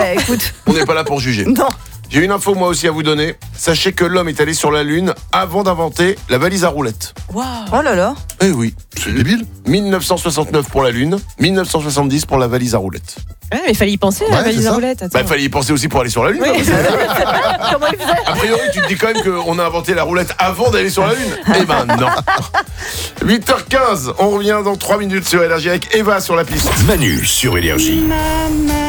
Bah écoute, On n'est pas là pour juger. non. J'ai une info moi aussi à vous donner. Sachez que l'homme est allé sur la Lune avant d'inventer la valise à roulettes. Waouh. Oh là là. Eh oui. C'est débile. 1969 pour la Lune, 1970 pour la valise à roulettes. Ouais, mais il fallait y penser à la Ouais, valise c'est à ça. roulettes. Bah, fallait y penser aussi pour aller sur la Lune. Oui. Comment il faisait? A priori, tu te dis quand même qu'on a inventé la roulette avant d'aller sur la Lune. Eh ben non. 8h15, on revient dans 3 minutes sur Énergie avec Eva sur la piste. Manu sur Énergie. Maman.